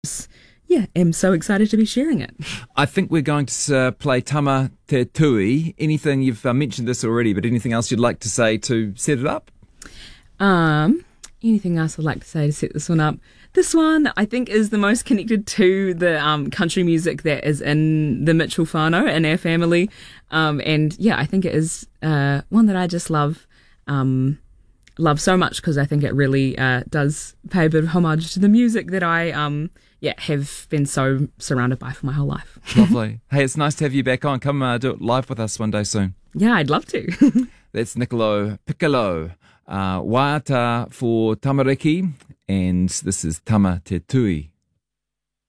Yeah, am so excited to be sharing it. I think we're going to play Tama Te Tui. Anything, you've mentioned this already, but anything else you'd like to say to set it up? Anything else I'd like to say to set this one up? This one, I think, is the most connected to the country music that is in the Mitchell whānau in our family. And yeah, I think it is one that I just love so much because I think it really does pay a bit of homage to the music that I have been so surrounded by for my whole life. Lovely. Hey, it's nice to have you back on. Come do it live with us one day soon. Yeah, I'd love to. That's Niccolo Piccolo, wāta for Tamariki, and this is Tama Te Tui.